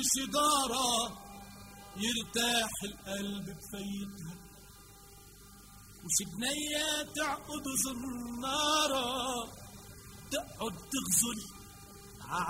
سيجارة يرتاح القلب بفيتها، وش بنية تعقد زنارة تقعد تغزل